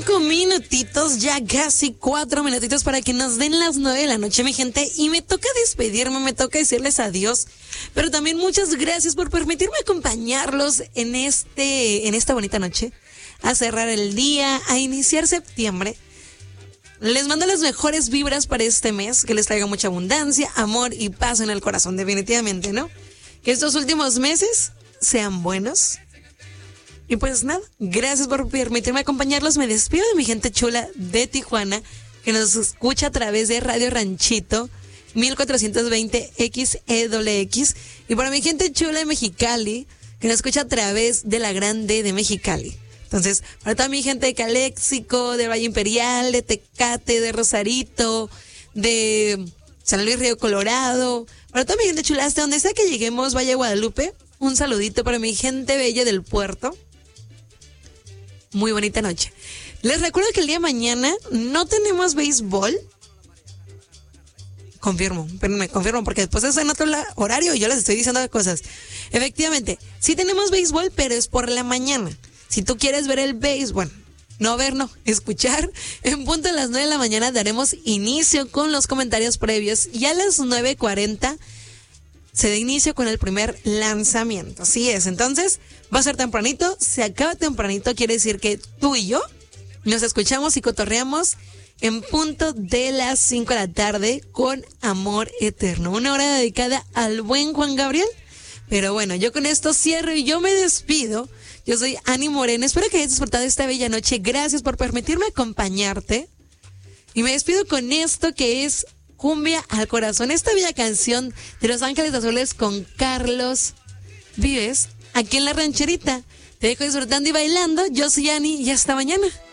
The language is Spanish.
5 minutitos, ya casi 4 minutitos para que nos den las 9 de la noche, mi gente. Y me toca despedirme, me toca decirles adiós. Pero también muchas gracias por permitirme acompañarlos en esta bonita noche. A cerrar el día, a iniciar septiembre. Les mando las mejores vibras para este mes. Que les traiga mucha abundancia, amor y paz en el corazón, definitivamente, ¿no? Que estos últimos meses sean buenos. Y pues nada, gracias por permitirme acompañarlos. Me despido de mi gente chula de Tijuana, que nos escucha a través de Radio Ranchito 1420 XEWX. Y para mi gente chula de Mexicali, que nos escucha a través de La Grande de Mexicali. Entonces, para toda mi gente de Caléxico, de Valle Imperial, de Tecate, de Rosarito, de San Luis Río Colorado, para toda mi gente chula, hasta donde sea que lleguemos, Valle Guadalupe, un saludito para mi gente bella del puerto. Muy bonita noche. Les recuerdo que el día de mañana no tenemos béisbol. Confirmo porque después es en otro horario y yo les estoy diciendo cosas. Efectivamente, sí tenemos béisbol, pero es por la mañana. Si tú quieres ver el béisbol, escuchar, en punto de las 9 de la mañana daremos inicio con los comentarios previos y a las 9:40 se da inicio con el primer lanzamiento. Así es, entonces va a ser tempranito, se acaba tempranito, quiere decir que tú y yo nos escuchamos y cotorreamos en punto de las 5 de la tarde con Amor Eterno. Una hora dedicada al buen Juan Gabriel. Pero bueno, yo con esto cierro y yo me despido. Yo soy Ani Moreno, espero que hayas disfrutado esta bella noche. Gracias por permitirme acompañarte. Y me despido con esto que es Cumbia al Corazón, esta bella canción de Los Ángeles Azules con Carlos Vives, aquí en La Rancherita. Te dejo disfrutando y bailando. Yo soy Ani y hasta mañana.